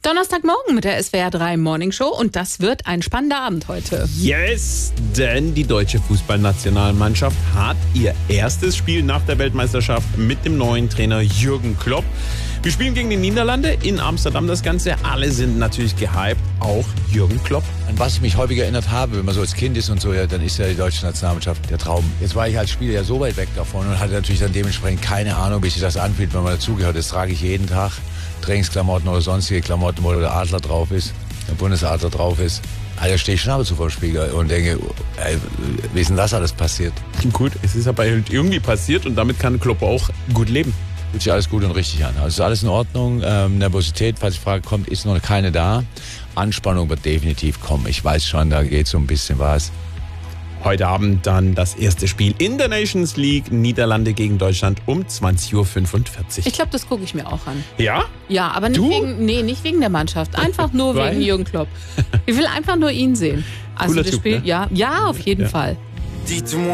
Donnerstagmorgen mit der SWR 3 Morning Show und das wird ein spannender Abend heute. Yes, denn die deutsche Fußballnationalmannschaft hat ihr erstes Spiel nach der Weltmeisterschaft mit dem neuen Trainer Jürgen Klopp. Wir spielen gegen die Niederlande in Amsterdam das Ganze. Alle sind natürlich gehypt, auch Jürgen Klopp. An was ich mich häufig erinnert habe, wenn man so als Kind ist und so, ja, dann ist ja die deutsche Nationalmannschaft der Traum. Jetzt war ich als Spieler ja so weit weg davon und hatte natürlich dann dementsprechend keine Ahnung, wie sich das anfühlt, wenn man dazugehört. Das trage ich jeden Tag. Trainingsklamotten oder sonstige Klamotten, wo der Adler drauf ist, der Bundesadler drauf ist. Also stehe ich schon ab und zu vor dem Spiegel und denke, wie ist denn das alles passiert? Gut, es ist aber irgendwie passiert und damit kann Klopp auch gut leben. Fühlt sich alles gut und richtig an. Also ist alles in Ordnung. Nervosität, falls die Frage kommt, ist noch keine da. Anspannung wird definitiv kommen. Ich weiß schon, da geht so ein bisschen was. Heute Abend dann das erste Spiel in der Nations League, Niederlande gegen Deutschland um 20.45 Uhr. Ich glaube, das gucke ich mir auch an. Ja? Ja, aber nicht nicht wegen der Mannschaft. Einfach nur wegen Jürgen Klopp. Ich will einfach nur ihn sehen. Also Cooler das Typ, Spiel, ne? ja, auf jeden Fall. Dites-moi